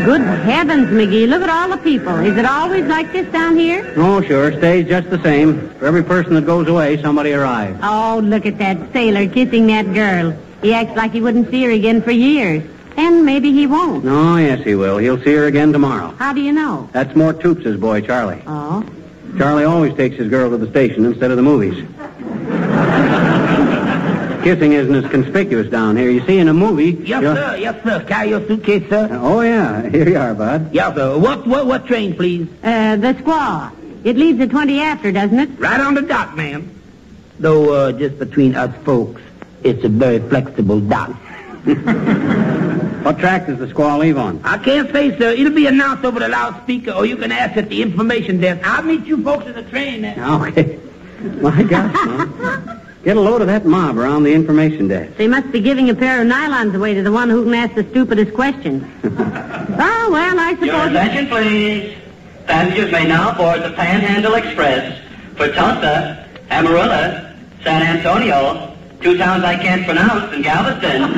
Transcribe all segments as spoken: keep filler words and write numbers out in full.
Good heavens, McGee, look at all the people. Is it always like this down here? Oh, sure. Stays just the same. For every person that goes away, somebody arrives. Oh, look at that sailor kissing that girl. He acts like he wouldn't see her again for years. And maybe he won't. Oh, yes, he will. He'll see her again tomorrow. How do you know? That's Mort Toops' boy, Charlie. Oh? Charlie always takes his girl to the station instead of the movies. Kissing isn't as conspicuous down here. You see, in a movie... Yes, sir. Yes, sir. Carry your suitcase, sir. Oh, yeah. Here you are, Bud. Yes, sir. What, what, what train, please? Uh, the Squaw. It leaves at twenty after, doesn't it? Right on the dot, ma'am. Though, uh, just between us folks, it's a very flexible dot. What track does the Squaw leave on? I can't say, sir. It'll be announced over the loudspeaker, or you can ask at the information desk. I'll meet you folks at the train now. Okay. My gosh, man. Get a load of that mob around the information desk. They must be giving a pair of nylons away to the one who can ask the stupidest questions. Oh, well, I suppose... Your attention, please. Passengers may now board the Panhandle Express for Tulsa, Amarillo, San Antonio, two towns I can't pronounce, and Galveston.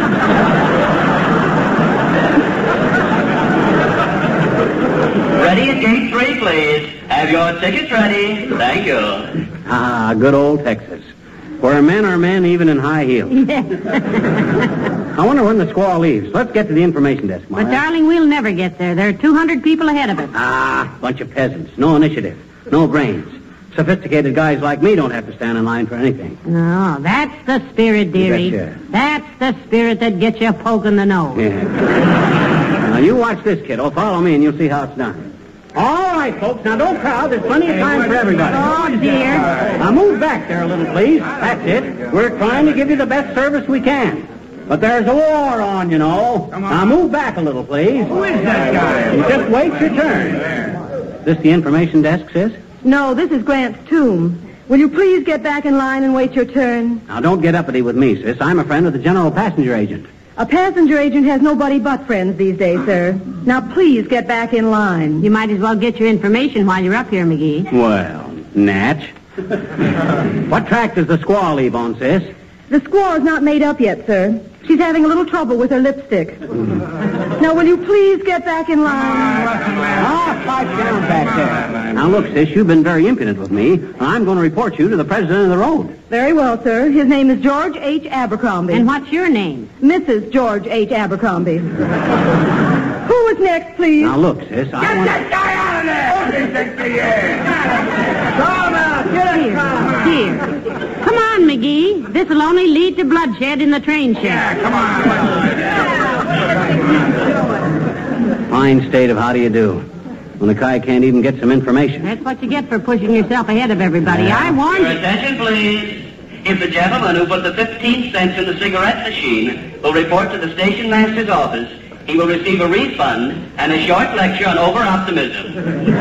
Ready at gate three, please. Have your tickets ready. Thank you. Ah, good old Texas. Where men are men even in high heels. I wonder when the Squaw leaves. Let's get to the information desk, Mara. But, darling, we'll never get there. There are two hundred people ahead of us. Ah, bunch of peasants. No initiative. No brains. Sophisticated guys like me don't have to stand in line for anything. No, that's the spirit, dearie. You betcha. That's the spirit that gets you a poke in the nose. Yeah. Now, you watch this, kiddo. Follow me and you'll see how it's done. All right, folks. Now, don't crowd. There's plenty of time for everybody. Oh, dear. Now, move back there a little, please. That's it. We're trying to give you the best service we can. But there's a war on, you know. Now, move back a little, please. Who is that guy? You just wait your turn. Is this the information desk, sis? No, this is Grant's tomb. Will you please get back in line and wait your turn? Now, don't get uppity with me, sis. I'm a friend of the general passenger agent. A passenger agent has nobody but friends these days, sir. Now, please get back in line. You might as well get your information while you're up here, McGee. Well, Natch. What track does the Squaw leave on, sis? The squaw is not made up yet, sir. She's having a little trouble with her lipstick. Now, will you please get back in line? Ah, pipe down back there. Now, look, sis, you've been very impudent with me, and I'm going to report you to the president of the road. Very well, sir. His name is George H. Abercrombie. And what's your name? Missus George H. Abercrombie. Who is next, please? Now, look, sis, I Get want... that guy out of there! Come on, get Here, here. Come on, McGee. This'll only lead to bloodshed in the train shed. Come on. Fine state of how do you do when the guy can't even get some information. That's what you get for pushing yourself ahead of everybody. I warned Your you. attention, please. If the gentleman who put the fifteen cents in the cigarette machine will report to the station master's office, he will receive a refund and a short lecture on over-optimism.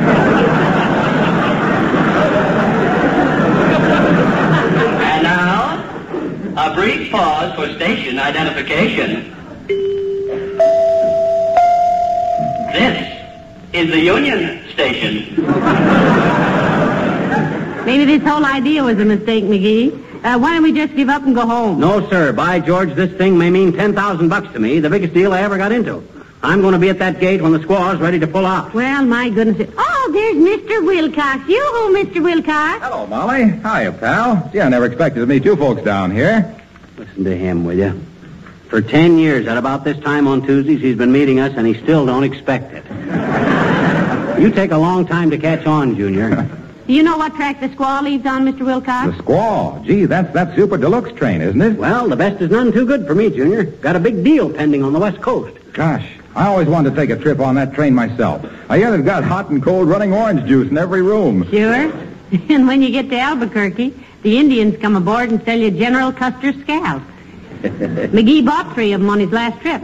And now, a brief pause for station identification. This is the Union Station. Maybe this whole idea was a mistake, McGee. Uh, why don't we just give up and go home? No, sir. By George, this thing may mean ten thousand bucks to me, the biggest deal I ever got into. I'm going to be at that gate when the squaw's ready to pull out. Well, my goodness. Oh, there's Mister Wilcox. You-hoo, Mister Wilcox. Hello, Molly. Hiya, pal. Gee, I never expected to meet you folks down here. Listen to him, will you? For ten years, at about this time on Tuesdays, he's been meeting us, and he still don't expect it. You take a long time to catch on, Junior. Do you know what track the squaw leaves on, Mister Wilcox? The Squaw. Gee, that's that super deluxe train, isn't it? Well, the best is none too good for me, Junior. Got a big deal pending on the West Coast. Gosh, I always wanted to take a trip on that train myself. I hear they've got hot and cold running orange juice in every room. Sure. And when you get to Albuquerque, the Indians come aboard and sell you General Custer's scalp. McGee bought three of them on his last trip.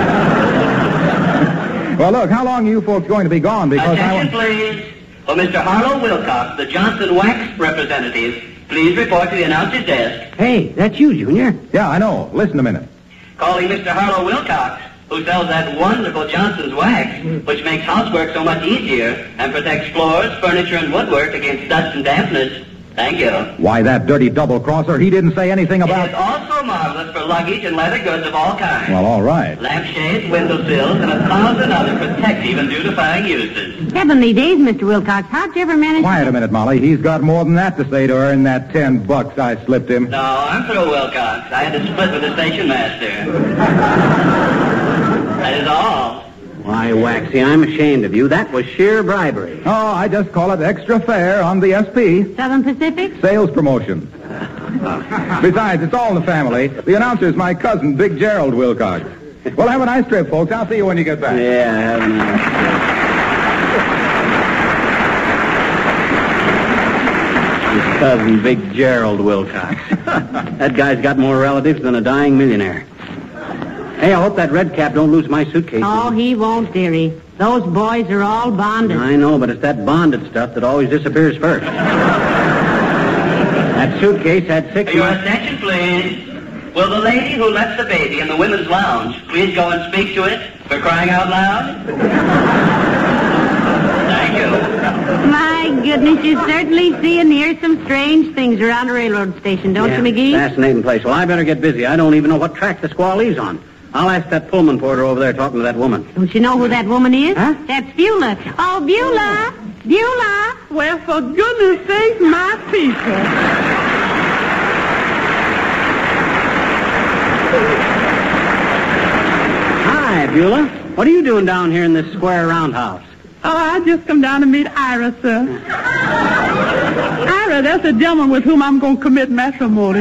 Well, look, how long are you folks going to be gone? Because Attention, I... please. For Mister Harlow Wilcox, the Johnson Wax representative, please report to the announcer's desk. Hey, that's you, Junior. Yeah, I know. Listen a minute. Calling Mister Harlow Wilcox, who sells that wonderful Johnson's Wax, which makes housework so much easier and protects floors, furniture, and woodwork against dust and dampness. Thank you. Why, that dirty double-crosser, he didn't say anything It about... is also marvelous for luggage and leather goods of all kinds. Well, all right. Lampshades, windowsills, and a thousand other protective and beautifying uses. Heavenly days, Mister Wilcox. How'd you ever manage Quiet to... a minute, Molly. He's got more than that to say to her in that ten bucks I slipped him. No, I'm through, Wilcox. I had to split with the station master. That is all. Why, Waxy, I'm ashamed of you. That was sheer bribery. Oh, I just call it extra fare on the S P. Southern Pacific? Sales promotion. Besides, it's all in the family. The announcer's my cousin, Big Gerald Wilcox. Well, have a nice trip, folks. I'll see you when you get back. Yeah, have a nice His cousin, Big Gerald Wilcox. That guy's got more relatives than a dying millionaire. Hey, I hope that red cap don't lose my suitcase. Oh, he won't, dearie. Those boys are all bonded. I know, but it's that bonded stuff that always disappears first. That suitcase had six... Your attention, please. Will the lady who left the baby in the women's lounge please go and speak to it for crying out loud? Thank you. My goodness, you certainly see and hear some strange things around a railroad station, don't Yeah, you, McGee? fascinating place. Well, I better get busy. I don't even know what track the squaw leaves on. I'll ask that Pullman porter over there talking to that woman. Don't you know who that woman is? Huh? That's Beulah. Oh, Beulah! Beulah! Well, for goodness sake, my people. Hi, Beulah. What are you doing down here in this square roundhouse? Oh, I just come down to meet Ira, sir. Ira, that's the gentleman with whom I'm going to commit matrimony.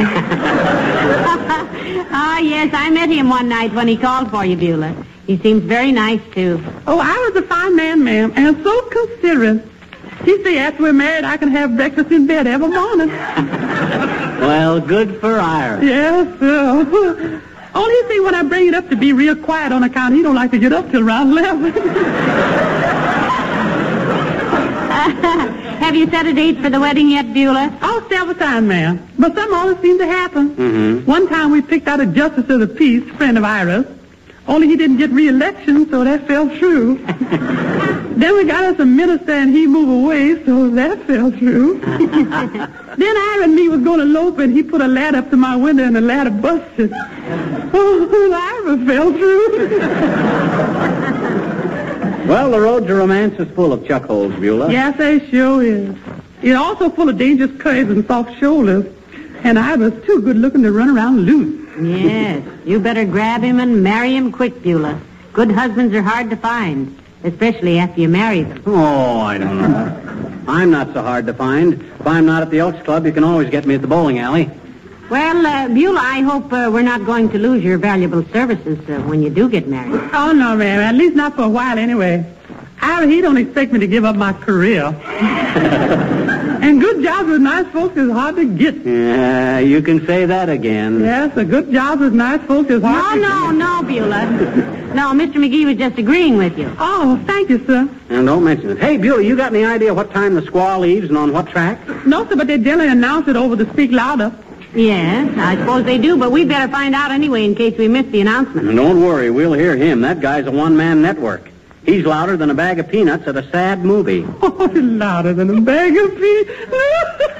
Ah, yes, I met him one night when he called for you, Beulah. He seems very nice, too. Oh, Ira's a fine man, ma'am, and so considerate. He said after we're married, I can have breakfast in bed every morning. Well, good for Ira. Yes, sir. Only see when I bring it up to be real quiet on account he don't like to get up till around eleven. Have you set a date for the wedding yet, Beulah? Oh, several times, ma'am. But something always seems to happen. Mm-hmm. One time we picked out a justice of the peace, friend of Ira's. Only he didn't get re-election, so that fell through. Then we got us a minister, and he moved away, so that fell through. Then Ira and me was going to elope, and he put a ladder up to my window, and the ladder busted. Oh, Ira fell through. Well, the road to romance is full of chuck holes, Beulah. Yes, they sure is. It's also full of dangerous curves and soft shoulders. And Ira's too good looking to run around loose. Yes, you better grab him and marry him quick, Beulah. Good husbands are hard to find, especially after you marry them. Oh, I don't know. I'm not so hard to find. If I'm not at the Elks Club, you can always get me at the bowling alley. Well, uh, Beulah, I hope uh, we're not going to lose your valuable services uh, when you do get married. Oh, no, ma'am. At least not for a while, anyway. Ira, he don't expect me to give up my career. And good jobs with nice folks is hard to get. Yeah, you can say that again. Yes, a good job with nice folks is hard No, to no, no, Beulah. No, Mister McGee was just agreeing with you. Oh, thank you, sir. And don't mention it. Hey, Beulah, you got any idea what time the squaw leaves and on what track? No, sir, but they generally announce it over the speak louder. Yes, I suppose they do, but we'd better find out anyway in case we miss the announcement. And don't worry, we'll hear him. That guy's a one-man network. He's louder than a bag of peanuts at a sad movie. Oh, louder than a bag of peas.